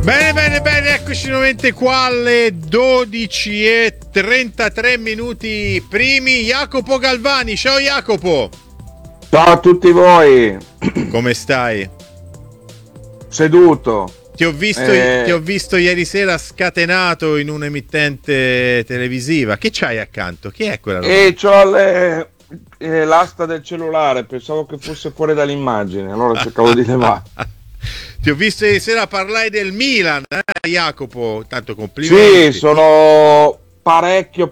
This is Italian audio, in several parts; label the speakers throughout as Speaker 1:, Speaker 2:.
Speaker 1: Bene, eccoci nuovamente qua alle 12:33 minuti primi. Jacopo Galvani, ciao Jacopo.
Speaker 2: Ciao a tutti voi.
Speaker 1: Come stai?
Speaker 2: Seduto.
Speaker 1: Ti ho visto ieri sera scatenato in un'emittente televisiva. Che c'hai accanto? Chi è quella roba?
Speaker 2: C'ho l'asta del cellulare, pensavo che fosse fuori dall'immagine, allora cercavo di levare.
Speaker 1: Ti ho visto ieri sera parlare del Milan, Jacopo, tanto complimenti.
Speaker 2: Sì, sono parecchio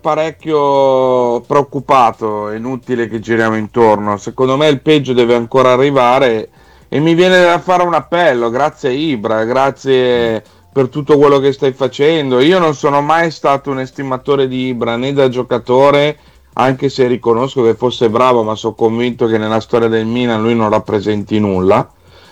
Speaker 2: preoccupato, è inutile che giriamo intorno, secondo me il peggio deve ancora arrivare e mi viene da fare un appello, grazie Ibra, grazie per tutto quello che stai facendo. Io non sono mai stato un estimatore di Ibra né da giocatore, anche se riconosco che fosse bravo, ma sono convinto che nella storia del Milan lui non rappresenti nulla.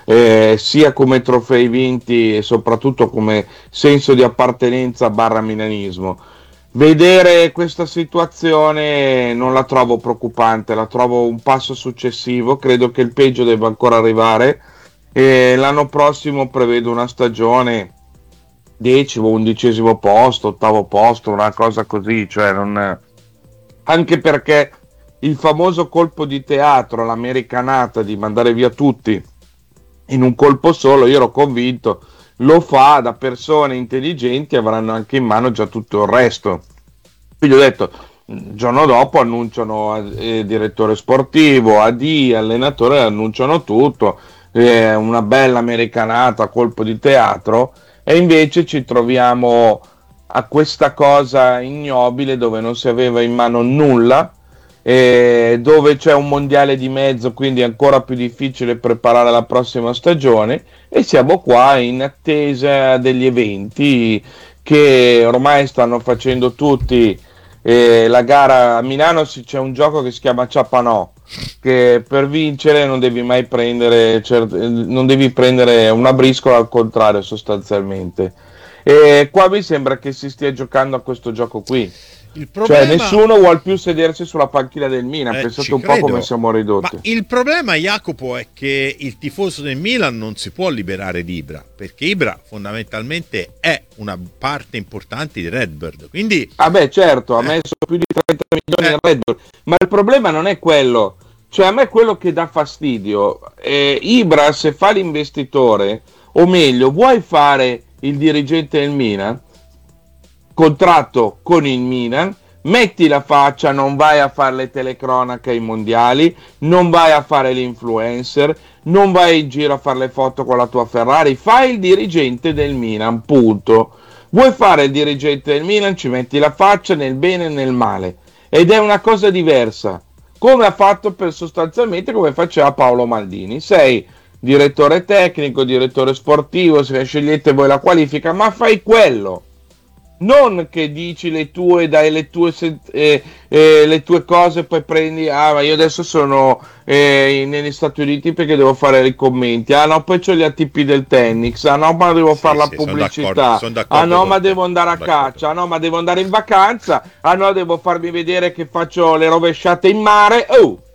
Speaker 2: Sia come trofei vinti e soprattutto come senso di appartenenza barra milanismo. Vedere questa situazione non la trovo preoccupante, la trovo un passo successivo, credo che il peggio debba ancora arrivare e l'anno prossimo prevedo una stagione 10º, 11º posto, 8º posto, una cosa così, cioè non... anche perché il famoso colpo di teatro, l'americanata di mandare via tutti in un colpo solo, io ero convinto lo fa da persone intelligenti, avranno anche in mano già tutto il resto. Quindi ho detto, il giorno dopo annunciano direttore sportivo, AD, allenatore, annunciano tutto, una bella americanata, colpo di teatro, e invece ci troviamo a questa cosa ignobile dove non si aveva in mano nulla, dove c'è un mondiale di mezzo, quindi è ancora più difficile preparare la prossima stagione e siamo qua in attesa degli eventi che ormai stanno facendo tutti. La gara a Milano c'è un gioco che si chiama Ciapanò, che per vincere non devi mai prendere non devi prendere una briscola, al contrario sostanzialmente, e qua mi sembra che si stia giocando a questo gioco qui.
Speaker 1: Il problema...
Speaker 2: Cioè nessuno vuole più sedersi sulla panchina del Milan, pensate un po' come siamo ridotti.
Speaker 1: Ma il problema, Jacopo, è che il tifoso del Milan non si può liberare di Ibra, perché Ibra fondamentalmente è una parte importante di Redbird, quindi...
Speaker 2: certo, ha messo più di 30 milioni in Redbird, ma il problema non è quello, cioè a me è quello che dà fastidio. Ibra, se fa l'investitore, o meglio, vuoi fare il dirigente del Milan, contratto con il Milan, metti la faccia, non vai a fare le telecronache ai mondiali, non vai a fare l'influencer, non vai in giro a fare le foto con la tua Ferrari, fai il dirigente del Milan, punto. Vuoi fare il dirigente del Milan, ci metti la faccia nel bene e nel male, ed è una cosa diversa, come ha fatto sostanzialmente come faceva Paolo Maldini. Sei direttore tecnico, direttore sportivo, se scegliete voi la qualifica, ma fai quello. Non che dici le tue, dai le tue cose, poi prendi, ma io adesso sono negli Stati Uniti perché devo fare i commenti, no, poi c'ho gli ATP del tennis, no, ma devo fare la pubblicità,
Speaker 1: sono d'accordo
Speaker 2: no, ma devo andare a caccia, no, ma devo andare in vacanza, no, devo farmi vedere che faccio le rovesciate in mare.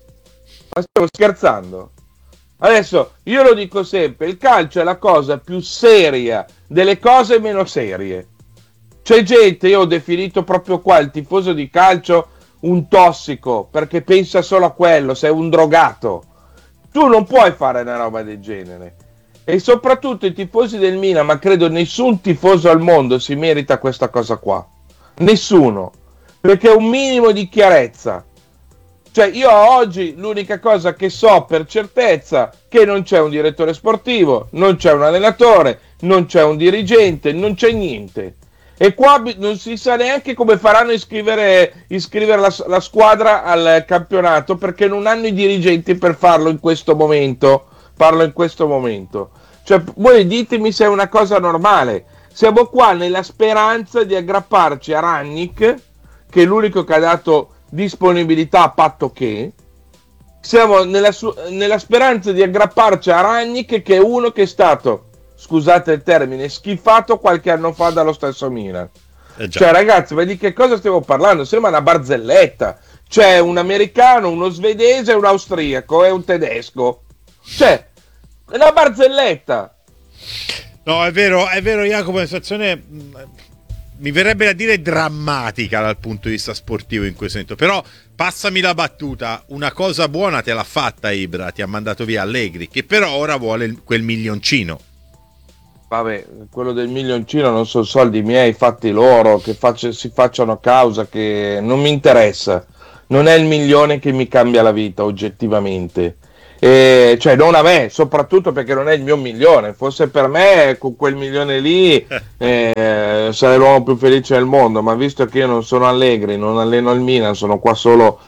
Speaker 2: Ma stiamo scherzando? Adesso io lo dico sempre, il calcio è la cosa più seria delle cose meno serie. C'è gente, io ho definito proprio qua il tifoso di calcio un tossico, perché pensa solo a quello, sei un drogato. Tu non puoi fare una roba del genere. E soprattutto i tifosi del Milan, ma credo nessun tifoso al mondo si merita questa cosa qua. Nessuno. Perché è un minimo di chiarezza. Cioè io oggi l'unica cosa che so per certezza è che non c'è un direttore sportivo, non c'è un allenatore, non c'è un dirigente, non c'è niente. E qua non si sa neanche come faranno a iscrivere la squadra al campionato, perché non hanno i dirigenti per farlo in questo momento. Parlo in questo momento. Cioè, voi ditemi se è una cosa normale. Siamo qua nella speranza di aggrapparci a Rangnick, che è l'unico che ha dato disponibilità a patto che. Siamo nella speranza di aggrapparci a Rangnick, che è uno che è stato, scusate il termine, schifato qualche anno fa dallo stesso Milan. Cioè ragazzi, ma di che cosa stiamo parlando? Sembra una barzelletta. C'è un americano, uno svedese, un austriaco e un tedesco. Cioè, è una barzelletta.
Speaker 1: No, è vero Jacopo, è una situazione mi verrebbe da dire drammatica dal punto di vista sportivo in questo momento, però passami la battuta, una cosa buona te l'ha fatta Ibra, ti ha mandato via Allegri, che però ora vuole quel milioncino.
Speaker 2: Vabbè, quello del milioncino non sono soldi miei, fatti loro, che si facciano causa, che non mi interessa. Non è il milione che mi cambia la vita, oggettivamente. Cioè, non a me, soprattutto perché non è il mio milione. Fosse per me, con quel milione lì, sarei l'uomo più felice del mondo. Ma visto che io non sono Allegri, non alleno il Milan, sono qua solo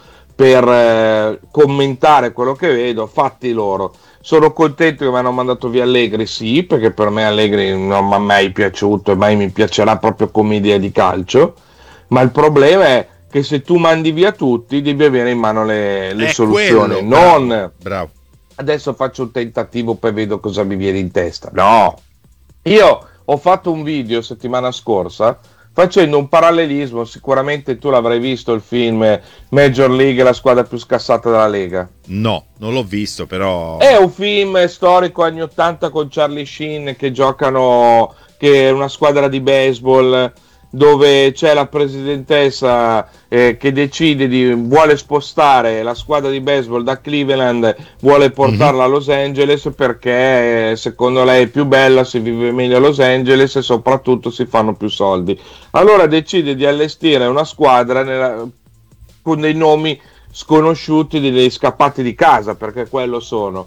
Speaker 2: per commentare quello che vedo, fatti loro. Sono contento che mi hanno mandato via Allegri, sì, perché per me Allegri non mi è mai piaciuto e mai mi piacerà proprio come idea di calcio, ma il problema è che se tu mandi via tutti devi avere in mano le soluzioni,
Speaker 1: quello,
Speaker 2: non
Speaker 1: bravo.
Speaker 2: Adesso faccio un tentativo poi vedo cosa mi viene in testa. No, io ho fatto un video settimana scorsa facendo un parallelismo, sicuramente tu l'avrai visto il film Major League, la squadra più scassata della Lega.
Speaker 1: No, non l'ho visto, però
Speaker 2: È un film storico anni 80 con Charlie Sheen che giocano, che è una squadra di baseball dove c'è la presidentessa che decide vuole spostare la squadra di baseball da Cleveland, vuole portarla a Los Angeles perché secondo lei è più bella, si vive meglio a Los Angeles e soprattutto si fanno più soldi. Allora decide di allestire una squadra con dei nomi sconosciuti, degli scappati di casa, perché quello sono.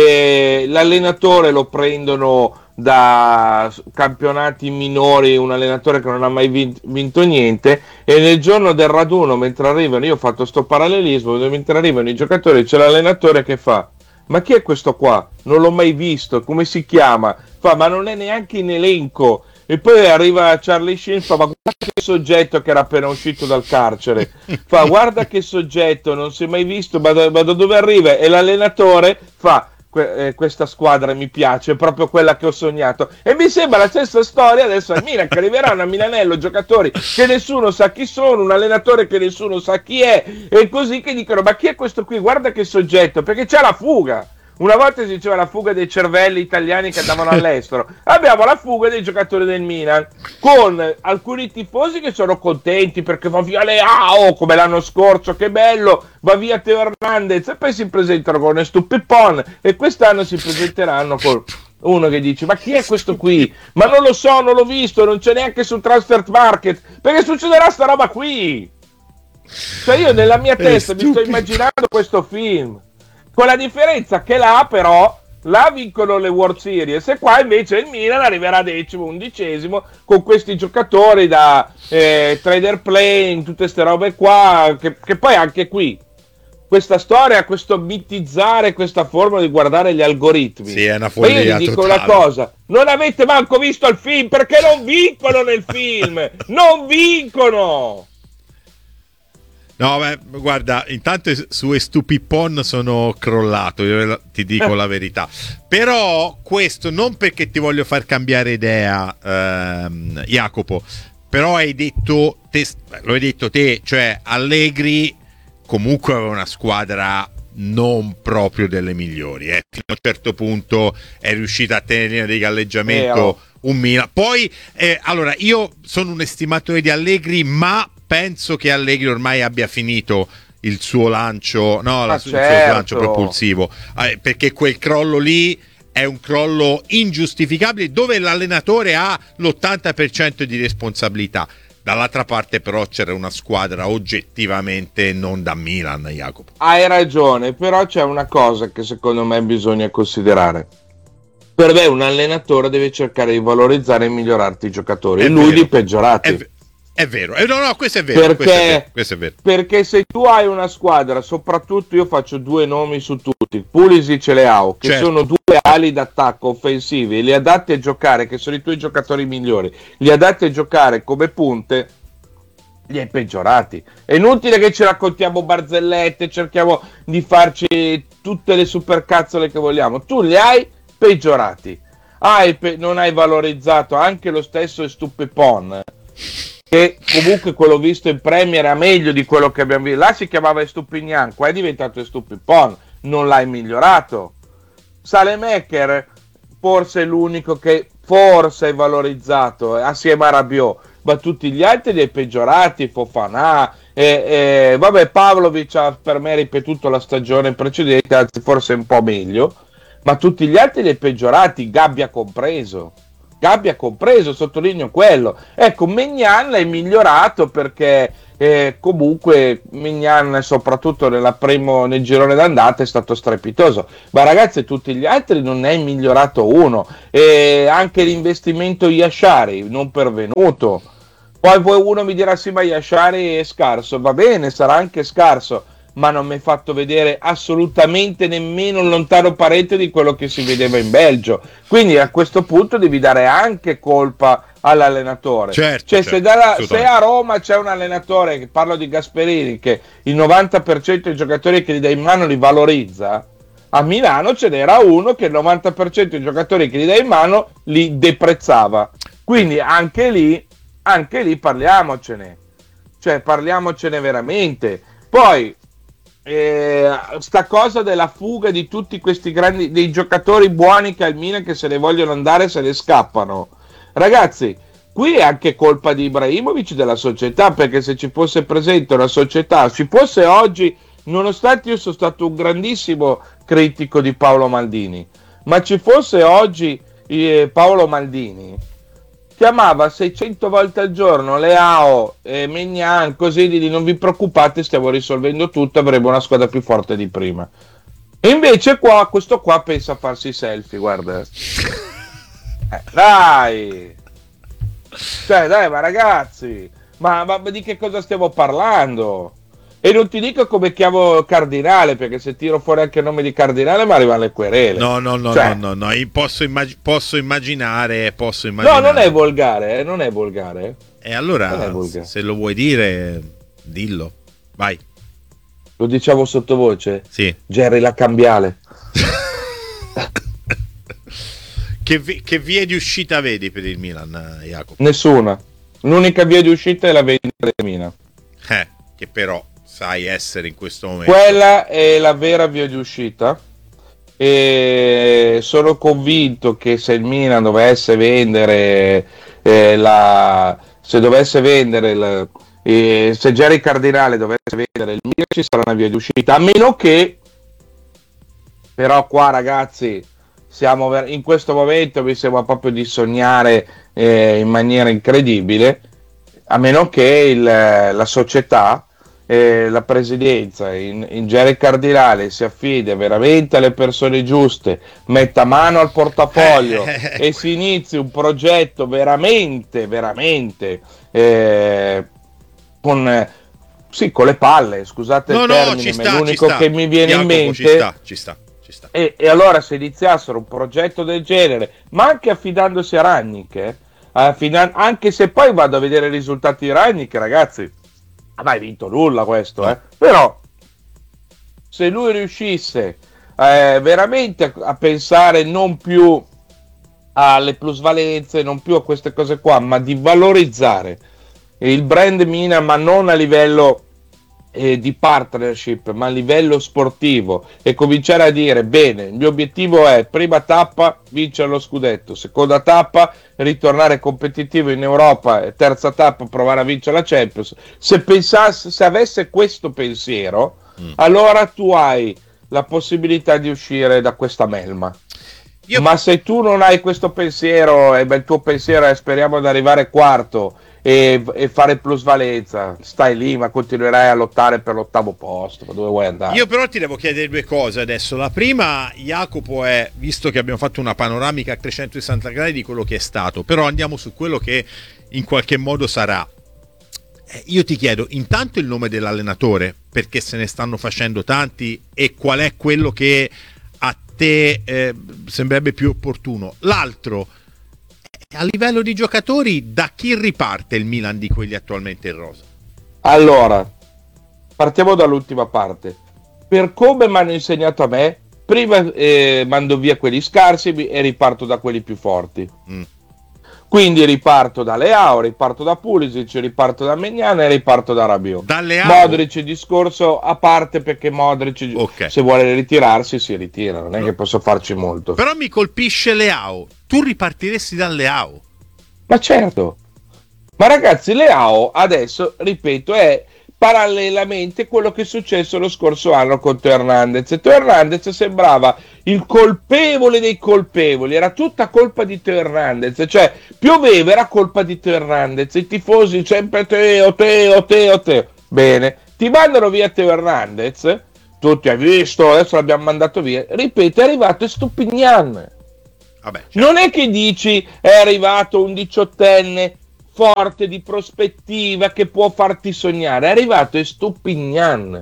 Speaker 2: E l'allenatore lo prendono da campionati minori, un allenatore che non ha mai vinto niente, e nel giorno del raduno, mentre arrivano, io ho fatto sto parallelismo, mentre arrivano i giocatori c'è l'allenatore che fa: ma chi è questo qua? Non l'ho mai visto, come si chiama? Fa: ma non è neanche in elenco. E poi arriva Charlie Sheen, fa: ma guarda che soggetto che era appena uscito dal carcere, fa: guarda che soggetto, non si è mai visto, ma da dove arriva? E l'allenatore fa: questa squadra mi piace, è proprio quella che ho sognato. E mi sembra la stessa storia adesso al Milan, che arriveranno a Milanello giocatori che nessuno sa chi sono, un allenatore che nessuno sa chi è, e così, che dicono: ma chi è questo qui? Guarda che soggetto, perché c'è la fuga. Una volta si diceva la fuga dei cervelli italiani che andavano all'estero. Abbiamo la fuga dei giocatori del Milan, con alcuni tifosi che sono contenti perché va via Leao, come l'anno scorso, che bello, va via Teo Hernandez, e poi si presentano con Estupippon, e quest'anno si presenteranno con uno che dice: ma chi è questo qui? Ma non lo so, non l'ho visto, non c'è neanche su Transfer Market, perché succederà sta roba qui. Cioè io nella mia testa mi sto immaginando questo film, con la differenza che là però vincono le World Series, e qua invece il Milan arriverà decimo, undicesimo, con questi giocatori da trader playing, tutte queste robe qua, che poi anche qui questa storia, questo mitizzare questa forma di guardare gli algoritmi,
Speaker 1: sì, è una follia.
Speaker 2: Ma io vi dico una cosa: non avete manco visto il film, perché non vincono nel film, non vincono.
Speaker 1: No, beh, guarda, intanto su Estupippon sono crollato, io ti dico la verità. Però questo non perché ti voglio far cambiare idea, Jacopo, però lo hai detto te, cioè Allegri comunque aveva una squadra non proprio delle migliori, fino a un certo punto è riuscita a tenere in linea di galleggiamento un Milan. Poi, allora, io sono un estimatore di Allegri, ma penso che Allegri ormai abbia finito il suo lancio, il suo lancio propulsivo, perché quel crollo lì è un crollo ingiustificabile, dove l'allenatore ha l'80% di responsabilità. Dall'altra parte però c'era una squadra oggettivamente non da Milan, Jacopo.
Speaker 2: Hai ragione, però c'è una cosa che secondo me bisogna considerare. Per me un allenatore deve cercare di valorizzare e migliorarti i giocatori, e lui di peggiorarti.
Speaker 1: È vero, no, questo è vero, questo è vero.
Speaker 2: Perché se tu hai una squadra, soprattutto io faccio due nomi su tutti, Pulisic e Leao, che sono due ali d'attacco offensivi, li adatti a giocare, che sono i tuoi giocatori migliori, li adatti a giocare come punte, li hai peggiorati. È inutile che ci raccontiamo barzellette, cerchiamo di farci tutte le supercazzole che vogliamo, tu li hai peggiorati. Non hai valorizzato anche lo stesso Estupippon, che comunque quello visto in Premier era meglio di quello che abbiamo visto. Là si chiamava Estupignan, qua è diventato Estupippon, non l'hai migliorato. Salemaker forse è l'unico che forse è valorizzato assieme a Rabiot, ma tutti gli altri li hai peggiorati. Fofana, vabbè, Pavlovic ha per me ripetuto la stagione precedente, anzi forse un po' meglio, ma tutti gli altri li hai peggiorati, Gabbia compreso, sottolineo quello. Ecco, Maignan è migliorato perché comunque Maignan soprattutto nel girone d'andata è stato strepitoso, ma ragazzi tutti gli altri non è migliorato uno, e anche l'investimento Yashari non pervenuto. Poi uno mi dirà sì, ma Yashari è scarso, va bene, sarà anche scarso, ma non mi ha fatto vedere assolutamente nemmeno un lontano parente di quello che si vedeva in Belgio. Quindi a questo punto devi dare anche colpa all'allenatore.
Speaker 1: Certo,
Speaker 2: se a Roma c'è un allenatore, che parlo di Gasperini, che il 90% dei giocatori che gli dà in mano li valorizza, a Milano ce n'era uno che il 90% dei giocatori che gli dà in mano li deprezzava. Quindi anche lì parliamocene, cioè parliamocene veramente. Poi sta cosa della fuga di tutti questi grandi dei giocatori buoni che al Milan, che se ne vogliono andare, se ne scappano. Ragazzi, qui è anche colpa di Ibrahimovic, della società, perché se ci fosse presente una società, ci fosse oggi, nonostante io sono stato un grandissimo critico di Paolo Maldini, ma ci fosse oggi Paolo Maldini, chiamava 600 volte al giorno Leao e Maignan, così di non vi preoccupate, stiamo risolvendo tutto, avremo una squadra più forte di prima. E invece questo qua pensa a farsi selfie, guarda. Dai, ma ragazzi, ma di che cosa stiamo parlando? E non ti dico come chiamo Cardinale, perché se tiro fuori anche il nome di Cardinale mi arrivano le querele.
Speaker 1: No, posso immaginare.
Speaker 2: No, non è volgare, non è volgare.
Speaker 1: E allora, se lo vuoi dire, dillo, vai.
Speaker 2: Lo diciamo sottovoce?
Speaker 1: Sì.
Speaker 2: Jerry la cambiale.
Speaker 1: Che vie di uscita vedi per il Milan, Jacopo?
Speaker 2: Nessuna. L'unica via di uscita è la vendita del Milan.
Speaker 1: Che però sai essere in questo momento.
Speaker 2: Quella è la vera via di uscita. E sono convinto che se il Milan dovesse vendere se Jerry Cardinale dovesse vendere il Milan, ci sarà una via di uscita, a meno che, però qua ragazzi siamo in questo momento mi sembra proprio di sognare in maniera incredibile, a meno che la società, la presidenza in Jerry Cardinale si affida veramente alle persone giuste, metta mano al portafoglio e si inizi un progetto veramente con le palle, scusate il termine, ma è l'unico che mi viene in mente.
Speaker 1: Ci sta.
Speaker 2: E allora se iniziassero un progetto del genere, ma anche affidandosi a Rangnick, anche se poi vado a vedere i risultati di Rangnick, ragazzi, mai vinto nulla questo, però se lui riuscisse veramente a pensare non più alle plusvalenze, non più a queste cose qua, ma di valorizzare il brand Milan, ma non a livello di partnership, ma a livello sportivo, e cominciare a dire bene, il mio obiettivo è prima tappa vincere lo scudetto, seconda tappa ritornare competitivo in Europa e terza tappa provare a vincere la Champions. Se avesse questo pensiero, allora tu hai la possibilità di uscire da questa melma. Ma se tu non hai questo pensiero, il tuo pensiero è speriamo di arrivare quarto e fare plusvalenza, stai lì, ma continuerai a lottare per l'8° posto. Ma dove vuoi andare?
Speaker 1: Io però ti devo chiedere due cose adesso. La prima, Jacopo, è, visto che abbiamo fatto una panoramica a 360 gradi di quello che è stato, però andiamo su quello che in qualche modo sarà. Io ti chiedo intanto il nome dell'allenatore, perché se ne stanno facendo tanti, e qual è quello che a te sembrerebbe più opportuno. L'altro, a livello di giocatori, da chi riparte il Milan di quelli attualmente in rosa?
Speaker 2: Allora, partiamo dall'ultima parte. Per come mi hanno insegnato a me, prima mando via quelli scarsi e riparto da quelli più forti. Quindi riparto da Leao, riparto da Pulisic, riparto da Maignan e riparto da Rabiot. Modric discorso a parte, perché Modric se vuole ritirarsi si ritira, non è che posso farci molto.
Speaker 1: Però mi colpisce Leao. Tu ripartiresti da Leao?
Speaker 2: Ma certo. Ma ragazzi, Leao adesso, ripeto, è parallelamente quello che è successo lo scorso anno con Teo Hernandez. Teo Hernandez sembrava il colpevole dei colpevoli, era tutta colpa di Teo Hernandez, cioè pioveva, era colpa di Teo Hernandez, i tifosi sempre Teo. Bene, ti mandano via Teo Hernandez, tu ti hai visto, adesso l'abbiamo mandato via, ripeto, è arrivato Estupignan.
Speaker 1: Vabbè, certo.
Speaker 2: Non è che dici è arrivato un 18enne forte di prospettiva che può farti sognare, è arrivato Estupignan.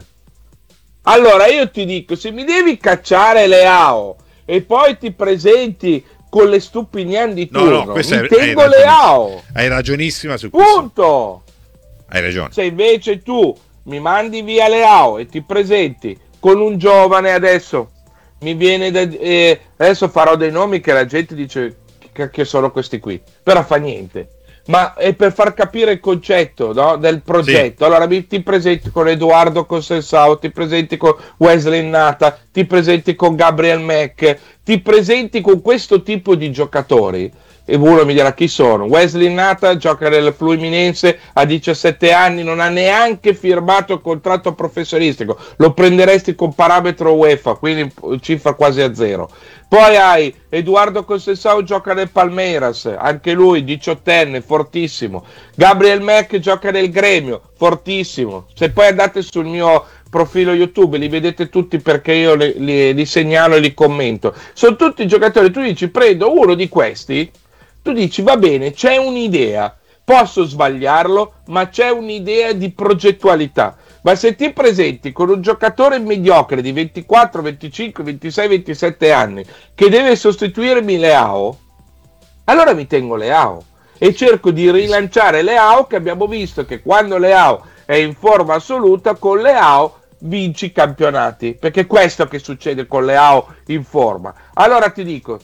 Speaker 2: Allora io ti dico, se mi devi cacciare Leao e poi ti presenti con le Estupignan di turno, mi tengo Leao.
Speaker 1: Hai ragionissima su questo.
Speaker 2: Punto.
Speaker 1: Hai ragione.
Speaker 2: Se invece tu mi mandi via Leao e ti presenti con un giovane, adesso mi viene adesso farò dei nomi che la gente dice che sono questi qui, però fa niente. Ma è per far capire il concetto, no, del progetto. Sì. Allora ti presenti con Edoardo Consensao, ti presenti con Wesley Nata, ti presenti con Gabriel Mack, ti presenti con questo tipo di giocatori. E uno mi dirà chi sono. Wesley Nata gioca nel Fluminense, a 17 anni, non ha neanche firmato il contratto professionistico, lo prenderesti con parametro UEFA, quindi cifra quasi a zero. Poi hai Edoardo Consensao, gioca nel Palmeiras, anche lui 18enne, fortissimo. Gabriel Mack gioca nel Gremio, fortissimo. Se poi andate sul mio profilo YouTube li vedete tutti, perché io li segnalo e li commento. Sono tutti giocatori, tu dici prendo uno di questi, tu dici va bene, c'è un'idea, posso sbagliarlo, ma c'è un'idea di progettualità. Ma se ti presenti con un giocatore mediocre di 24, 25, 26, 27 anni che deve sostituirmi Leao, allora mi tengo Leao e cerco di rilanciare Leao, che abbiamo visto che quando Leao è in forma assoluta, con Leao vinci campionati, perché è questo che succede con Leao in forma. Allora ti dico,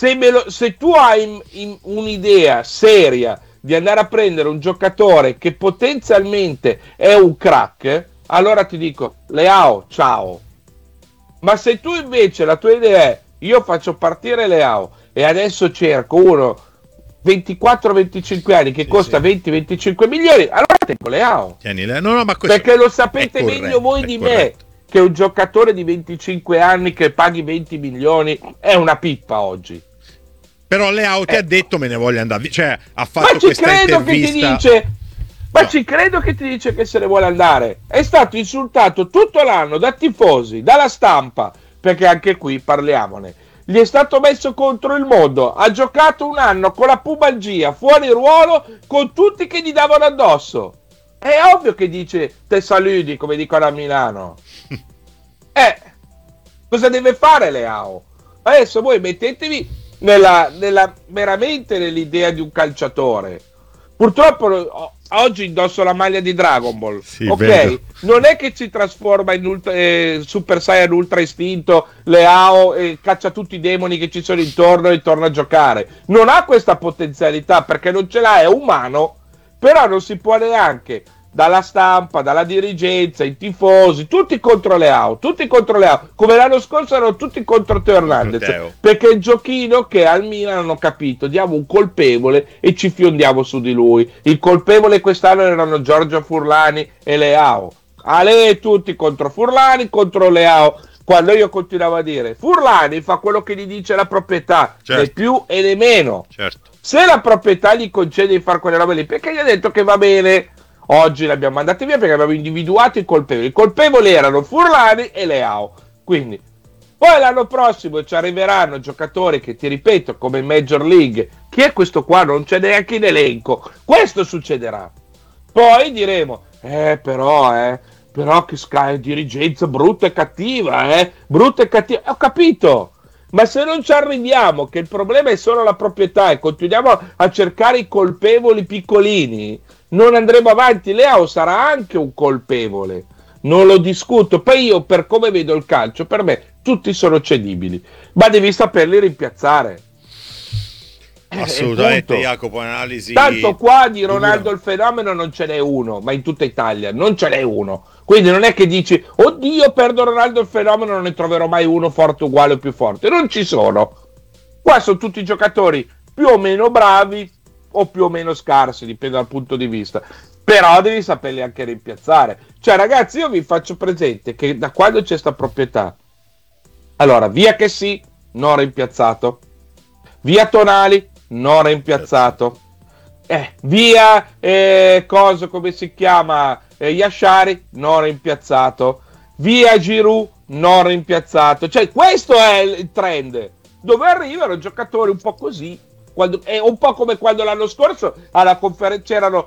Speaker 2: se tu hai un'idea seria di andare a prendere un giocatore che potenzialmente è un crack, allora ti dico Leao, ciao. Ma se tu invece la tua idea è io faccio partire Leao e adesso cerco uno 24-25 anni che costa 20-25 milioni, allora tengo Leao.
Speaker 1: No, ma
Speaker 2: perché lo sapete meglio voi di me che un giocatore di 25 anni che paghi 20 milioni è una pippa oggi.
Speaker 1: Però Leao ti ha detto me ne voglio andare, cioè ha fatto questa intervista.
Speaker 2: Ci credo che ti dice che se ne vuole andare. È stato insultato tutto l'anno da tifosi, dalla stampa, perché anche qui parliamone. Gli è stato messo contro il mondo, ha giocato un anno con la pubalgia, fuori ruolo, con tutti che gli davano addosso. È ovvio che dice te saluti, come dicono a Milano. Cosa deve fare Leao? Adesso voi mettetevi veramente nell'idea di un calciatore. Purtroppo oggi indosso la maglia di Dragon Ball, sì, ok? Vedo. Non è che si trasforma in Super Saiyan Ultra Istinto Leao e caccia tutti i demoni che ci sono intorno e torna a giocare. Non ha questa potenzialità, perché non ce l'ha, è umano, però non si può neanche dalla stampa, dalla dirigenza, i tifosi, tutti contro Leao, come l'anno scorso erano tutti contro Teo Hernandez, perché il giochino che al Milan hanno capito, diamo un colpevole e ci fiondiamo su di lui. Il colpevole quest'anno erano Giorgio Furlani e Leao. Tutti contro Furlani, contro Leao. Quando io continuavo a dire Furlani fa quello che gli dice la proprietà, né più e né meno. Certo. Se la proprietà gli concede di fare quelle robe lì, perché gli ha detto che va bene. Oggi l'abbiamo mandati via perché abbiamo individuato i colpevoli. I colpevoli erano Furlani e Leao. Quindi, poi l'anno prossimo ci arriveranno giocatori che, ti ripeto, come in Major League. Chi è questo qua? Non c'è neanche in elenco. Questo succederà. Poi diremo, però che dirigenza brutta e cattiva, brutta e cattiva. Ho capito. Ma se non ci arriviamo, che il problema è solo la proprietà, e continuiamo a cercare i colpevoli piccolini, non andremo avanti. Leao sarà anche un colpevole, non lo discuto. Poi io, per come vedo il calcio, per me tutti sono cedibili, ma devi saperli rimpiazzare.
Speaker 1: Assolutamente,
Speaker 2: punto.
Speaker 1: Jacopo, analisi.
Speaker 2: Tanto qua di Ronaldo il fenomeno non ce n'è uno, ma in tutta Italia non ce n'è uno. Quindi non è che dici, oddio, perdo Ronaldo il fenomeno, non ne troverò mai uno forte uguale o più forte. Non ci sono. Qua sono tutti giocatori più o meno bravi o più o meno scarsi, dipende dal punto di vista. Però devi saperli anche rimpiazzare. Cioè, ragazzi, io vi faccio presente che da quando c'è sta proprietà, allora, via che sì, non rimpiazzato. Via Tonali, non rimpiazzato. Via cosa come si chiama? Yashari, non rimpiazzato. Via Giroud, non rimpiazzato. Cioè, questo è il trend. Dove arrivano giocatori un po' così. È un po' come quando l'anno scorso alla conferenza c'erano